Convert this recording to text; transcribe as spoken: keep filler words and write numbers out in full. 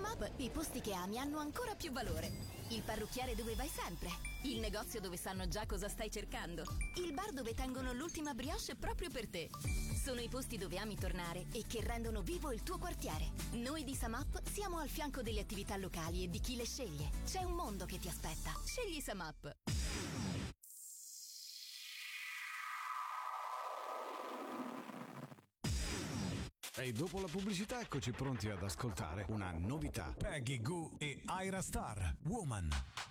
Samap i posti che ami hanno ancora più valore. Il parrucchiere dove vai sempre. Il negozio dove sanno già cosa stai cercando. Il bar dove tengono l'ultima brioche proprio per te. Sono i posti dove ami tornare e che rendono vivo il tuo quartiere. Noi di Samap siamo al fianco delle attività locali e di chi le sceglie. C'è un mondo che ti aspetta. Scegli Samap. E dopo la pubblicità eccoci pronti ad ascoltare una novità. Peggy Gou e Ira Star, Woman.